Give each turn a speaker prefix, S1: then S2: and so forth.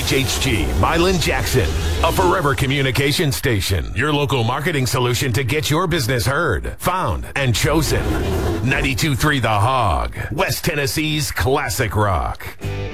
S1: HHG Milan Jackson, a forever communication station. Your local marketing solution to get your business heard, found, and chosen. 92.3 The Hog, West Tennessee's classic rock.